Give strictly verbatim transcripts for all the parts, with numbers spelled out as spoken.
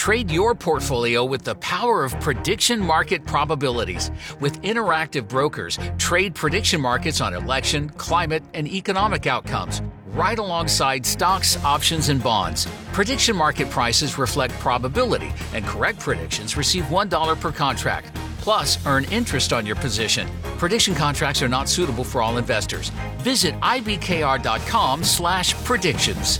Trade your portfolio with the power of prediction market probabilities. With Interactive Brokers, trade prediction markets on election, climate, and economic outcomes, right alongside stocks, options, and bonds. Prediction market prices reflect probability, and correct predictions receive one dollar per contract. Plus, earn interest on your position. Prediction contracts are not suitable for all investors. Visit ibkr.com slash predictions.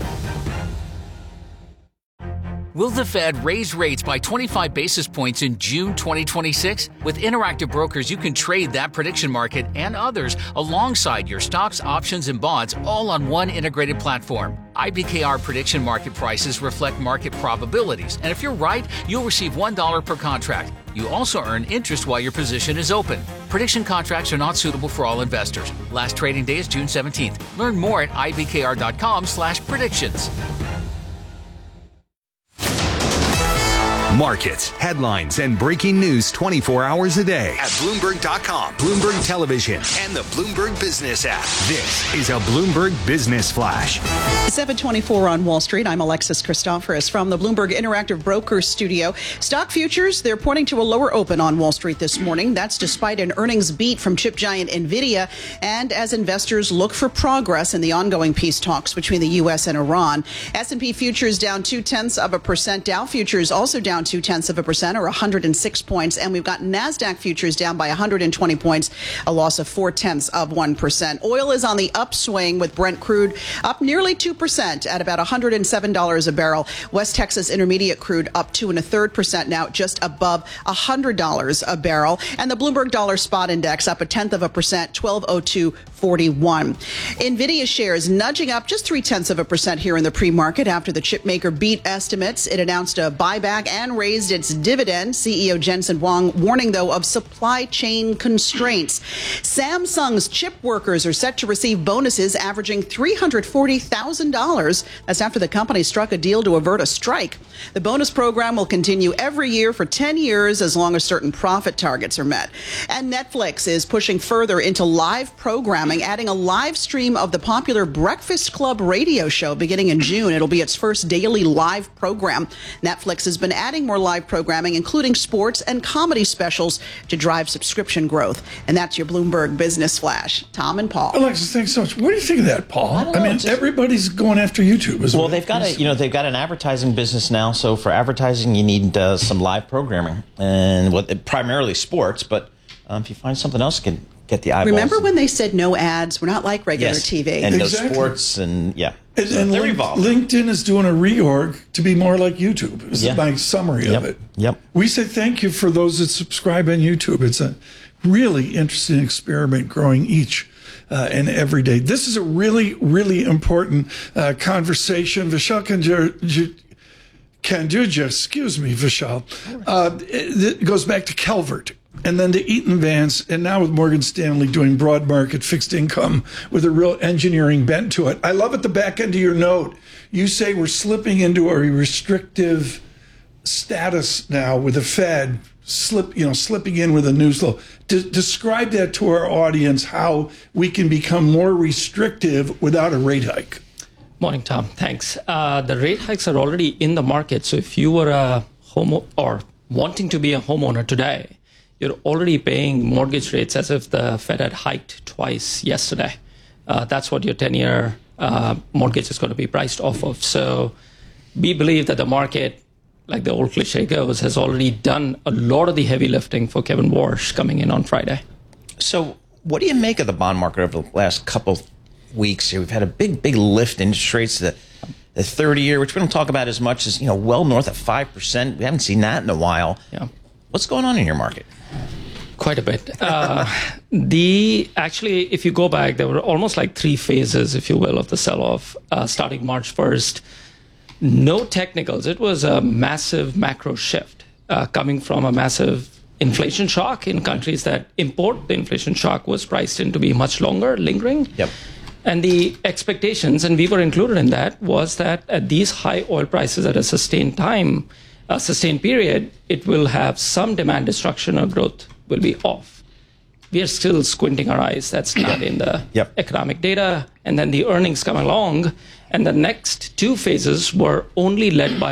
Will the Fed raise rates by twenty-five basis points in June twenty twenty-six? With Interactive Brokers, you can trade that prediction market and others alongside your stocks, options, and bonds, all on one integrated platform. I B K R prediction market prices reflect market probabilities, and if you're right, you'll receive one dollar per contract. You also earn interest while your position is open. Prediction contracts are not suitable for all investors. Last trading day is June seventeenth. Learn more at ibkr.com slash predictions. Markets, headlines, and breaking news twenty-four hours a day at Bloomberg dot com, Bloomberg Television, and the Bloomberg Business app. This is a Bloomberg Business Flash. seven twenty-four on Wall Street. I'm Alexis Christoforous from the Bloomberg Interactive Brokers studio. Stock futures, they're pointing to a lower open on Wall Street this morning. That's despite an earnings beat from chip giant NVIDIA and as investors look for progress in the ongoing peace talks between the U S and Iran. S and P futures down two-tenths of a percent. Dow futures also down two-tenths of a percent, or one hundred six points. And we've got NASDAQ futures down by one hundred twenty points, a loss of four-tenths of one percent. Oil is on the upswing with Brent crude up nearly two percent at about one hundred seven dollars a barrel. West Texas Intermediate crude up two and a third percent now, just above one hundred dollars a barrel. And the Bloomberg Dollar Spot Index up a tenth of a percent, twelve oh two forty-one. NVIDIA shares nudging up just three-tenths of a percent here in the pre-market after the chip maker beat estimates. It announced a buyback and raised its dividend. C E O Jensen Huang warning, though, of supply chain constraints. Samsung's chip workers are set to receive bonuses averaging three hundred forty thousand dollars. That's after the company struck a deal to avert a strike. The bonus program will continue every year for ten years as long as certain profit targets are met. And Netflix is pushing further into live programming, adding a live stream of the popular Breakfast Club radio show beginning in June. It'll be its first daily live program. Netflix has been adding more live programming, including sports and comedy specials, to drive subscription growth. And that's your Bloomberg Business Flash. Tom and Paul. Alexis, thanks so much. What do you think of that, Paul? I, don't I know, mean, just, everybody's going after YouTube as well. Well, they've got a, you know, they've got an advertising business now. So for advertising, you need uh, some live programming, and what primarily sports. But um, if you find something else, can get the eyeballs. Remember when they said no ads? We're not like regular yes. T V. And exactly. no sports, and yeah. And, so and they're Link, evolving. LinkedIn is doing a reorg to be more like YouTube. This Yeah. is my summary Yep. of it. Yep. We say thank you for those that subscribe on YouTube. It's a really interesting experiment growing each uh, and every day. This is a really, really important uh, conversation. Vishal Kanduja, Kanduja, excuse me, Vishal, uh, it, it goes back to Calvert. And then to Eaton Vance, and now with Morgan Stanley doing broad market fixed income with a real engineering bent to it. I love at the back end of your note, you say we're slipping into a restrictive status now with the Fed, slip, you know, slipping in with a news flow. De- describe that to our audience, how we can become more restrictive without a rate hike. Morning, Tom. Thanks. Uh, the rate hikes are already in the market. So if you were a home or wanting to be a homeowner today, you're already paying mortgage rates as if the Fed had hiked twice yesterday. Uh, that's what your ten-year uh, mortgage is going to be priced off of. So we believe that the market, like the old cliche goes, has already done a lot of the heavy lifting for Kevin Warsh coming in on Friday. So what do you make of the bond market over the last couple of weeks here? We've had a big, big lift in interest rates. The the thirty-year, which we don't talk about as much, is, you know, well north of five percent. We haven't seen that in a while. Yeah. What's going on in your market? Quite a bit. Uh, the actually, if you go back, there were almost like three phases, if you will, of the sell-off uh, starting March first. No technicals. It was a massive macro shift uh, coming from a massive inflation shock in countries that import. The inflation shock was priced in to be much longer, lingering. Yep. And the expectations, and we were included in that, was that at these high oil prices at a sustained time, a sustained period, it will have some demand destruction or growth will be off. We are still squinting our eyes. That's not in the yep. economic data. And then the earnings come along, and the next two phases were only led by